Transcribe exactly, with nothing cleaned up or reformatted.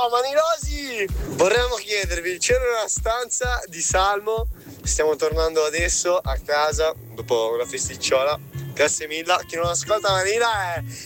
Ciao Manilosi! Vorremmo chiedervi, c'era una stanza di salmo, stiamo tornando adesso a casa dopo una festicciola. Grazie mille, chi non ascolta Manila è